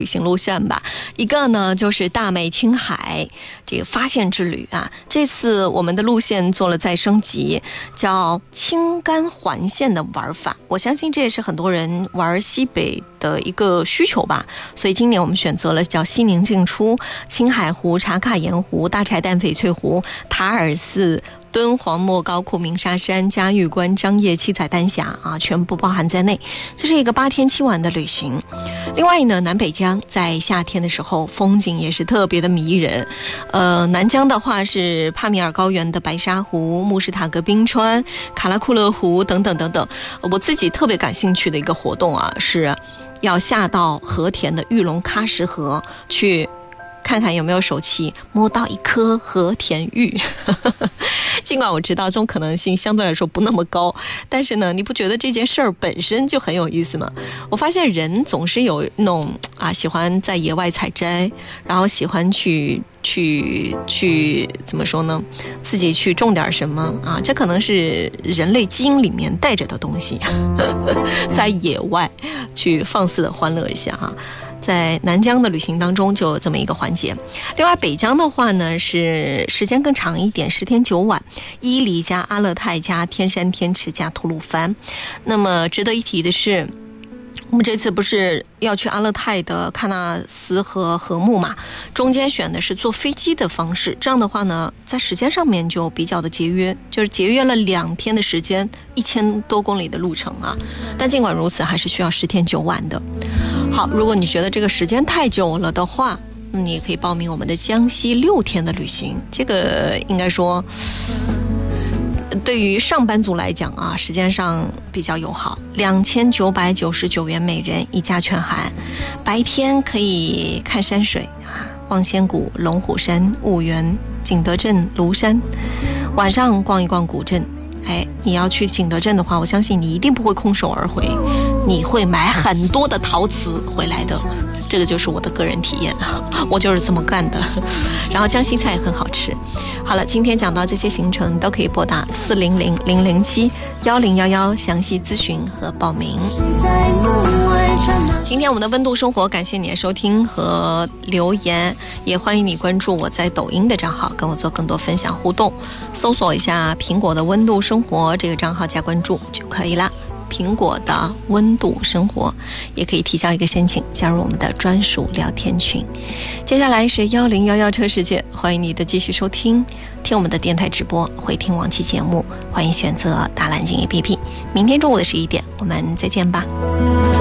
旅行路线吧。一个呢就是大美青海这个发现之旅啊，这次我们的路线做了再升级，叫青甘环线的玩法。我相信这也是很多人玩西北的一个需求吧，所以今年我们选择了叫西宁进出、青海湖、茶卡盐湖、大柴旦翡翠湖、塔尔寺、敦煌莫高窟、鸣沙山、嘉峪关、张掖、七彩丹霞啊，全部包含在内。这是一个8天7晚的旅行。另外呢，南北疆在夏天的时候风景也是特别的迷人。南疆的话是帕米尔高原的白沙湖、慕士塔格冰川、卡拉库勒湖等等等等。我自己特别感兴趣的一个活动啊，是要下到和田的玉龙喀什河去看看有没有手气摸到一颗和田玉。尽管我知道这种可能性相对来说不那么高，但是呢，你不觉得这件事儿本身就很有意思吗？我发现人总是有那种喜欢在野外采摘，然后喜欢去怎么说呢？自己去种点什么啊？这可能是人类基因里面带着的东西，在野外去放肆的欢乐一下啊。在南疆的旅行当中就有这么一个环节。另外北疆的话呢是时间更长一点，10天9晚，伊犁加阿勒泰加天山天池加吐鲁番。那么值得一提的是，我们这次不是要去阿勒泰的喀纳斯和禾木嘛，中间选的是坐飞机的方式，这样的话呢在时间上面就比较的节约，就是节约了2天的时间，1000多公里的路程啊。但尽管如此还是需要10天9晚的。好，如果你觉得这个时间太久了的话，那你也可以报名我们的江西6天的旅行。这个应该说对于上班族来讲啊，时间上比较友好，2999元每人，1家全含。白天可以看山水啊，望仙谷、龙虎山、婺源、景德镇、庐山，晚上逛一逛古镇。你要去景德镇的话，我相信你一定不会空手而回，你会买很多的陶瓷回来的，这个就是我的个人体验，我就是这么干的。然后江西菜也很好吃。好了，今天讲到这些行程都可以拨打400-007-1011详细咨询和报名。今天我们的温度生活，感谢你的收听和留言，也欢迎你关注我在抖音的账号，跟我做更多分享互动。搜索一下苹果的温度生活这个账号加关注就可以了。苹果的温度生活，也可以提交一个申请，加入我们的专属聊天群。接下来是1011车世界，欢迎你的继续收听，听我们的电台直播，回听往期节目，欢迎选择大蓝鲸 APP。明天中午的11点，我们再见吧。